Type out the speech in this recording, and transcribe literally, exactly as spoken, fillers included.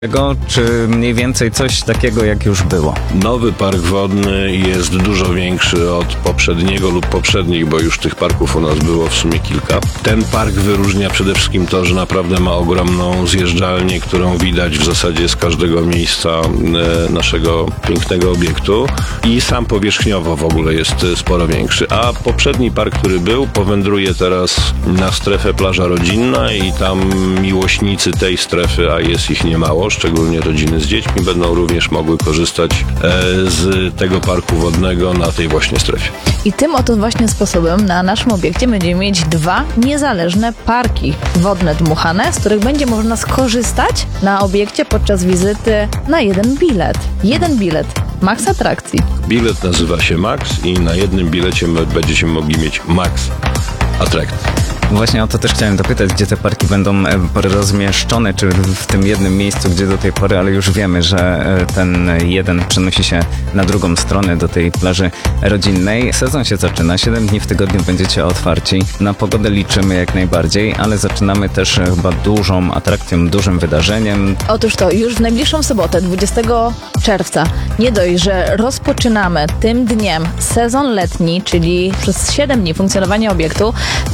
Tego, czy mniej więcej coś takiego, jak już było? Nowy park wodny jest dużo większy od poprzedniego lub poprzednich, bo już tych parków u nas było w sumie kilka. Ten park wyróżnia przede wszystkim to, że naprawdę ma ogromną zjeżdżalnię, którą widać w zasadzie z każdego miejsca e, naszego pięknego obiektu i sam powierzchniowo w ogóle jest sporo większy. A poprzedni park, który był, powędruje teraz na strefę plaża rodzinna i tam miłośnicy tej strefy, a jest ich niemało, szczególnie rodziny z dziećmi, będą również mogły korzystać z tego parku wodnego na tej właśnie strefie. I tym oto właśnie sposobem na naszym obiekcie będziemy mieć dwa niezależne parki wodne dmuchane, z których będzie można skorzystać na obiekcie podczas wizyty na jeden bilet. Jeden bilet. Max atrakcji. Bilet nazywa się Max i na jednym bilecie będziecie mogli mieć Max atrakcji. Właśnie o to też chciałem dopytać, gdzie te parki będą rozmieszczone, czy w tym jednym miejscu, gdzie do tej pory, ale już wiemy, że ten jeden przenosi się na drugą stronę do tej plaży rodzinnej. Sezon się zaczyna, siedem dni w tygodniu będziecie otwarci. Na pogodę liczymy jak najbardziej, ale zaczynamy też chyba dużą atrakcją, dużym wydarzeniem. Otóż to, już w najbliższą sobotę, dwudziestego czerwca, nie dość, że rozpoczynamy tym dniem sezon letni, czyli przez siedem dni funkcjonowania obiektu,